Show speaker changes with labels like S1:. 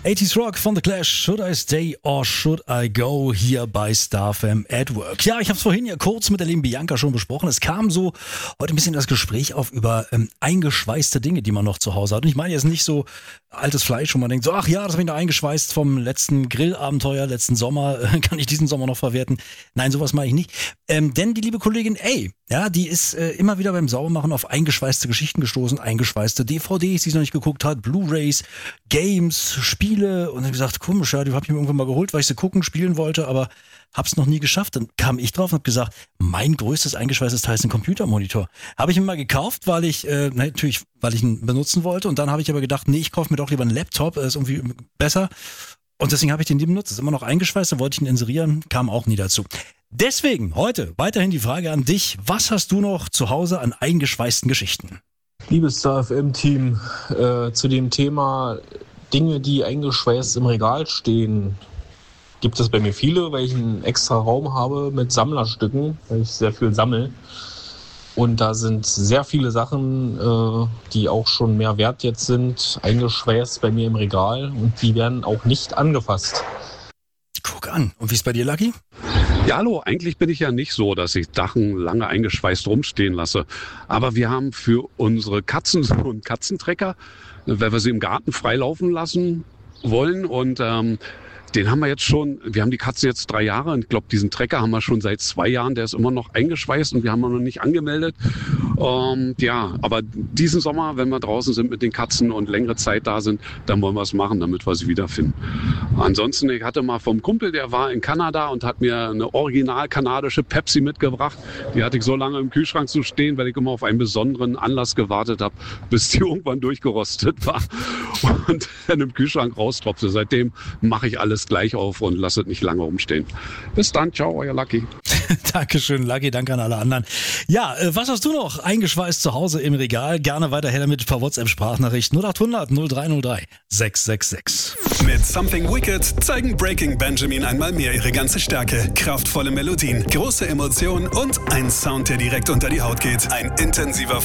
S1: 80s Rock von The Clash, Should I Stay or Should I Go, hier bei StarFM at Work. Ja, ich habe es vorhin ja kurz mit der lieben Bianca schon besprochen. Es kam so heute ein bisschen das Gespräch auf über eingeschweißte Dinge, die man noch zu Hause hat. Und ich meine jetzt nicht so altes Fleisch, wo man denkt, so, ach ja, das habe ich noch eingeschweißt vom letzten Grillabenteuer, letzten Sommer, kann ich diesen Sommer noch verwerten. Nein, sowas meine ich nicht. Denn die liebe Kollegin die ist immer wieder beim Saubermachen auf eingeschweißte Geschichten gestoßen, eingeschweißte DVDs, die sie noch nicht geguckt hat, Blu-rays, Games, Spiele, und dann gesagt, komisch, ja, die habe ich mir irgendwann mal geholt, weil ich sie gucken, spielen wollte, aber hab's noch nie geschafft. Dann kam ich drauf und hab gesagt, mein größtes eingeschweißtes Teil ist ein Computermonitor. Habe ich mir mal gekauft, weil ich ihn benutzen wollte, und dann habe ich aber gedacht, nee, ich kaufe mir doch lieber einen Laptop, ist irgendwie besser. Und deswegen habe ich den nie benutzt. Ist immer noch eingeschweißt, dann wollte ich ihn inserieren, kam auch nie dazu. Deswegen heute weiterhin die Frage an dich, was hast du noch zu Hause an eingeschweißten Geschichten?
S2: Liebes StarFM-Team, zu dem Thema Dinge, die eingeschweißt im Regal stehen, gibt es bei mir viele, weil ich einen extra Raum habe mit Sammlerstücken, weil ich sehr viel sammle. Und da sind sehr viele Sachen, die auch schon mehr wert jetzt sind, eingeschweißt bei mir im Regal, und die werden auch nicht angefasst.
S1: Guck an. Und wie ist bei dir, Lucky?
S3: Ja, hallo, eigentlich bin ich ja nicht so, dass ich Sachen lange eingeschweißt rumstehen lasse. Aber wir haben für unsere Katzen so einen Katzentrecker, weil wir sie im Garten freilaufen lassen wollen. Und den haben wir jetzt schon, wir haben die Katzen jetzt 3 Jahre, und ich glaube, diesen Trecker haben wir schon seit 2 Jahren, der ist immer noch eingeschweißt und wir haben ihn noch nicht angemeldet. Aber diesen Sommer, wenn wir draußen sind mit den Katzen und längere Zeit da sind, dann wollen wir es machen, damit wir sie wiederfinden. Ansonsten, ich hatte mal vom Kumpel, der war in Kanada und hat mir eine original kanadische Pepsi mitgebracht. Die hatte ich so lange im Kühlschrank zu stehen, weil ich immer auf einen besonderen Anlass gewartet habe, bis die irgendwann durchgerostet war und dann im Kühlschrank raustropfte. Seitdem mache ich alles gleich auf und lasse es nicht lange rumstehen. Bis dann, ciao, euer Lucky.
S1: Dankeschön, Lucky, danke an alle anderen. Ja, was hast du noch eingeschweißt zu Hause im Regal? Gerne weiterher damit per WhatsApp-Sprachnachricht 0800 0303 666.
S4: Mit Something Wicked zeigen Breaking Benjamin einmal mehr ihre ganze Stärke. Kraftvolle Melodien, große Emotionen und ein Sound, der direkt unter die Haut geht. Ein intensiver